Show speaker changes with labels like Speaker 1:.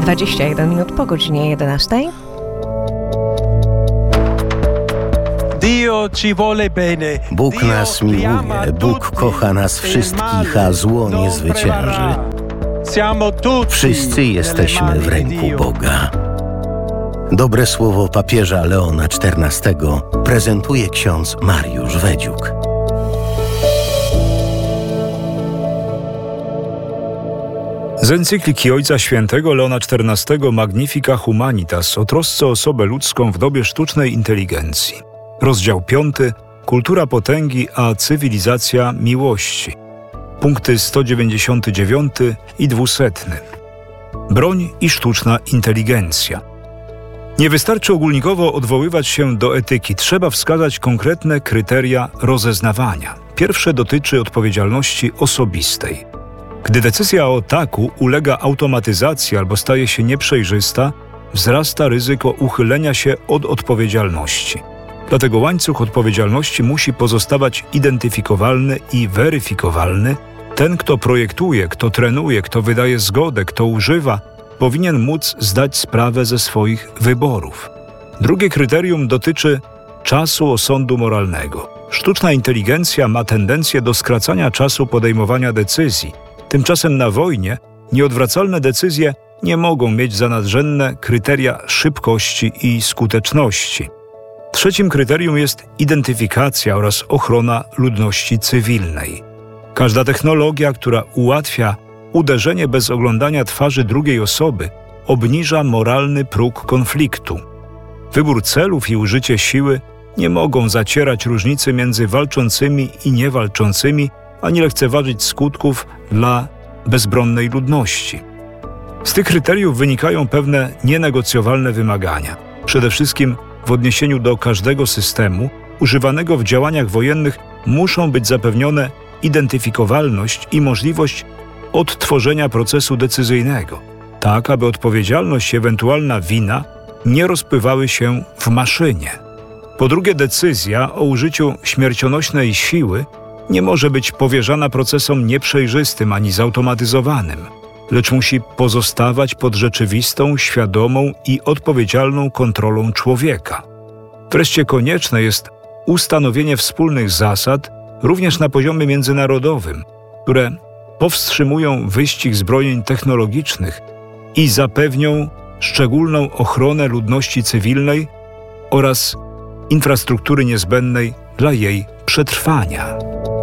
Speaker 1: 21 minut po godzinie 11.
Speaker 2: Bóg nas miłuje, Bóg kocha nas wszystkich, a zło nie zwycięży. Wszyscy jesteśmy w ręku Boga. Dobre słowo papieża Leona XIV prezentuje ksiądz Mariusz Wedziuk.
Speaker 3: Z encykliki Ojca Świętego Leona XIV Magnifica Humanitas o trosce o osobę ludzką w dobie sztucznej inteligencji. Rozdział 5. Kultura potęgi a cywilizacja miłości. Punkty 199 i 200. Broń i sztuczna inteligencja. Nie wystarczy ogólnikowo odwoływać się do etyki. Trzeba wskazać konkretne kryteria rozeznawania. Pierwsze dotyczy odpowiedzialności osobistej. Gdy decyzja o ataku ulega automatyzacji albo staje się nieprzejrzysta, wzrasta ryzyko uchylenia się od odpowiedzialności. Dlatego łańcuch odpowiedzialności musi pozostawać identyfikowalny i weryfikowalny. Ten, kto projektuje, kto trenuje, kto wydaje zgodę, kto używa, powinien móc zdać sprawę ze swoich wyborów. Drugie kryterium dotyczy czasu osądu moralnego. Sztuczna inteligencja ma tendencję do skracania czasu podejmowania decyzji. Tymczasem na wojnie nieodwracalne decyzje nie mogą mieć za nadrzędne kryteria szybkości i skuteczności. Trzecim kryterium jest identyfikacja oraz ochrona ludności cywilnej. Każda technologia, która ułatwia uderzenie bez oglądania twarzy drugiej osoby, obniża moralny próg konfliktu. Wybór celów i użycie siły nie mogą zacierać różnicy między walczącymi i niewalczącymi, ani lekceważyć skutków dla bezbronnej ludności. Z tych kryteriów wynikają pewne nienegocjowalne wymagania. Przede wszystkim w odniesieniu do każdego systemu używanego w działaniach wojennych muszą być zapewnione identyfikowalność i możliwość odtworzenia procesu decyzyjnego, tak aby odpowiedzialność i ewentualna wina nie rozpływały się w maszynie. Po drugie, decyzja o użyciu śmiercionośnej siły nie może być powierzana procesom nieprzejrzystym ani zautomatyzowanym, lecz musi pozostawać pod rzeczywistą, świadomą i odpowiedzialną kontrolą człowieka. Wreszcie konieczne jest ustanowienie wspólnych zasad, również na poziomie międzynarodowym, które powstrzymują wyścig zbrojeń technologicznych i zapewnią szczególną ochronę ludności cywilnej oraz infrastruktury niezbędnej dla jej przetrwania.